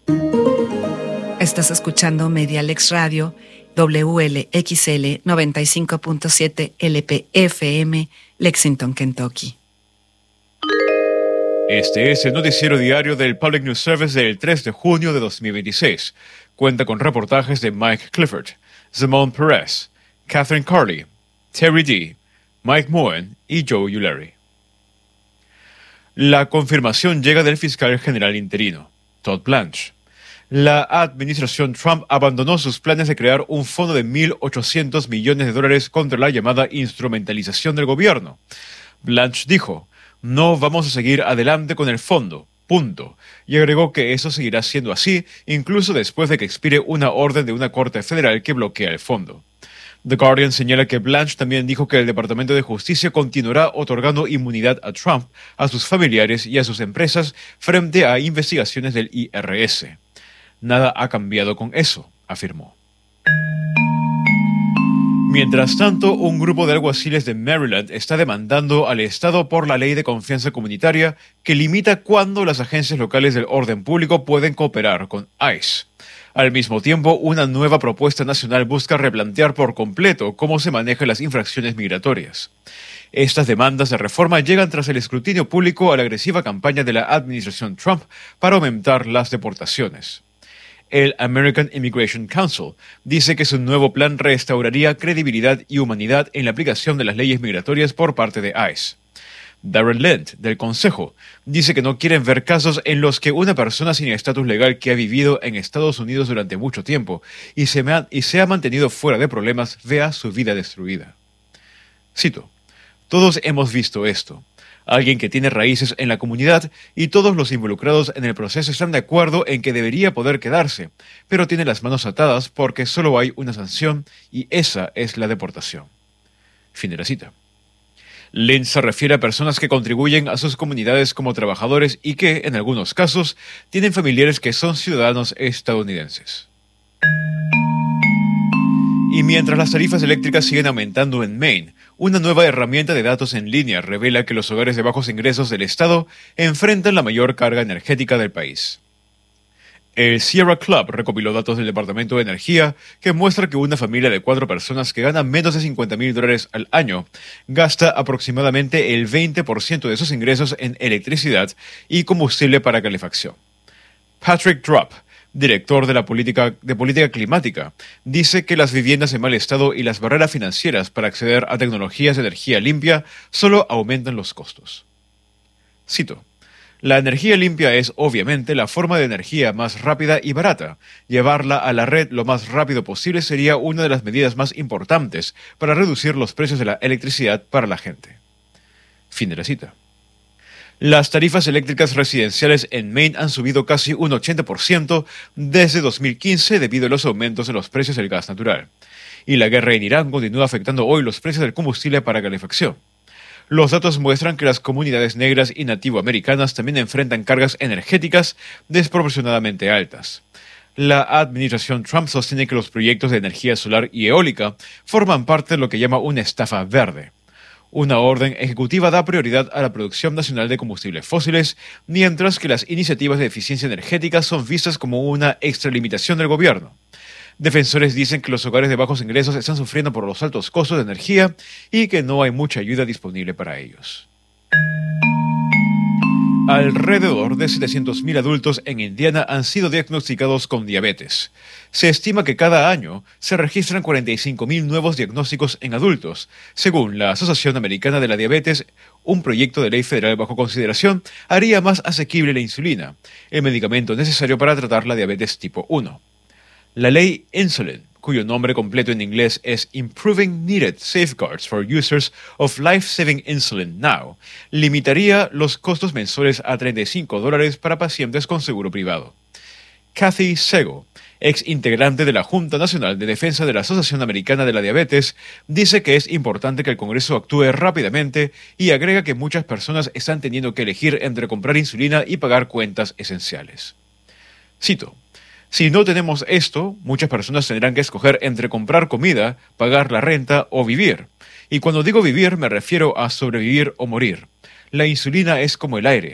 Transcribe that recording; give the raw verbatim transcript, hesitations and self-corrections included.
Estás escuchando Medialex Radio, W L X L noventa y cinco punto siete L P F M, Lexington, Kentucky. Este es el noticiero diario del Public News Service del tres de junio de dos mil veintiséis. Cuenta con reportajes de Mike Clifford, Simone Perez, Catherine Carley, Terry D., Mike Moen y Joe Ulery. La confirmación llega del fiscal general interino, Todd Blanche. La administración Trump abandonó sus planes de crear un fondo de mil ochocientos millones de dólares contra la llamada instrumentalización del gobierno. Blanche dijo: "No vamos a seguir adelante con el fondo, punto", y agregó que eso seguirá siendo así incluso después de que expire una orden de una corte federal que bloquea el fondo. The Guardian señala que Blanche también dijo que el Departamento de Justicia continuará otorgando inmunidad a Trump, a sus familiares y a sus empresas frente a investigaciones del I R S. Nada ha cambiado con eso, afirmó. Mientras tanto, un grupo de alguaciles de Maryland está demandando al Estado por la Ley de Confianza Comunitaria que limita cuándo las agencias locales del orden público pueden cooperar con ICE. Al mismo tiempo, una nueva propuesta nacional busca replantear por completo cómo se manejan las infracciones migratorias. Estas demandas de reforma llegan tras el escrutinio público a la agresiva campaña de la administración Trump para aumentar las deportaciones. El American Immigration Council dice que su nuevo plan restauraría credibilidad y humanidad en la aplicación de las leyes migratorias por parte de ICE. Darren Lent, del Consejo, dice que no quieren ver casos en los que una persona sin estatus legal que ha vivido en Estados Unidos durante mucho tiempo y se, ha, y se ha mantenido fuera de problemas vea su vida destruida. Cito: "Todos hemos visto esto. Alguien que tiene raíces en la comunidad y todos los involucrados en el proceso están de acuerdo en que debería poder quedarse, pero tiene las manos atadas porque solo hay una sanción y esa es la deportación". Fin de la cita. Lynch se refiere a personas que contribuyen a sus comunidades como trabajadores y que, en algunos casos, tienen familiares que son ciudadanos estadounidenses. Y mientras las tarifas eléctricas siguen aumentando en Maine, una nueva herramienta de datos en línea revela que los hogares de bajos ingresos del estado enfrentan la mayor carga energética del país. El Sierra Club recopiló datos del Departamento de Energía que muestra que una familia de cuatro personas que gana menos de cincuenta mil dólares al año gasta aproximadamente el veinte por ciento de sus ingresos en electricidad y combustible para calefacción. Patrick Drupp, director de la política, de política climática, dice que las viviendas en mal estado y las barreras financieras para acceder a tecnologías de energía limpia solo aumentan los costos. Cito: "La energía limpia es obviamente la forma de energía más rápida y barata. Llevarla a la red lo más rápido posible sería una de las medidas más importantes para reducir los precios de la electricidad para la gente". Fin de la cita. Las tarifas eléctricas residenciales en Maine han subido casi un ochenta por ciento desde dos mil quince debido a los aumentos en los precios del gas natural. Y la guerra en Irán continúa afectando hoy los precios del combustible para calefacción. Los datos muestran que las comunidades negras y nativoamericanas también enfrentan cargas energéticas desproporcionadamente altas. La administración Trump sostiene que los proyectos de energía solar y eólica forman parte de lo que llama una estafa verde. Una orden ejecutiva da prioridad a la producción nacional de combustibles fósiles, mientras que las iniciativas de eficiencia energética son vistas como una extralimitación del gobierno. Defensores dicen que los hogares de bajos ingresos están sufriendo por los altos costos de energía y que no hay mucha ayuda disponible para ellos. Alrededor de setecientos mil adultos en Indiana han sido diagnosticados con diabetes. Se estima que cada año se registran cuarenta y cinco mil nuevos diagnósticos en adultos. Según la Asociación Americana de la Diabetes, un proyecto de ley federal bajo consideración haría más asequible la insulina, el medicamento necesario para tratar la diabetes tipo uno. La ley Insulin, cuyo nombre completo en inglés es Improving Needed Safeguards for Users of Life-Saving Insulin Now, limitaría los costos mensuales a treinta y cinco dólares para pacientes con seguro privado. Kathy Sego, ex integrante de la Junta Nacional de Defensa de la Asociación Americana de la Diabetes, dice que es importante que el Congreso actúe rápidamente y agrega que muchas personas están teniendo que elegir entre comprar insulina y pagar cuentas esenciales. Cito: "Si no tenemos esto, muchas personas tendrán que escoger entre comprar comida, pagar la renta o vivir. Y cuando digo vivir me refiero a sobrevivir o morir. La insulina es como el aire.